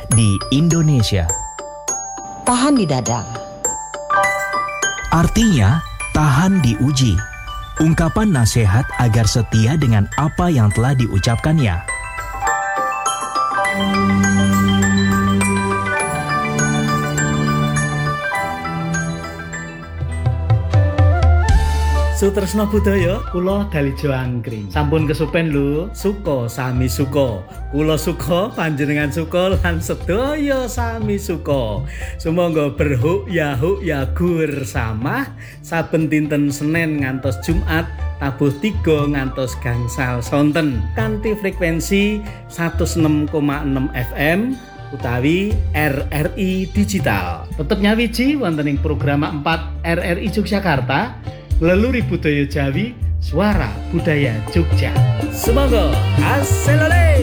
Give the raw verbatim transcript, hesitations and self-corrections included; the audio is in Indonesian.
di Indonesia. Tahan di dada. Artinya, tahan diuji. Ungkapan nasihat agar setia dengan apa yang telah diucapkannya. Sutresna budaya kula Dalijo Angkring. Sampun kesupen lho, suka sami suka. Kula suka, panjenengan suka lan sedaya sami suka. Sumangga berhuk yahuk ya gur sama saben dinten Senin ngantos Jumat tabuh tiga ngantos gangsal sonten kanthi frekuensi seratus enam koma enam F M utawi R R I Digital. Tetep nyawiji wonten ing program empat R R I Yogyakarta. Leluri budaya Jawi, suara budaya Jogja. Semoga hasilole.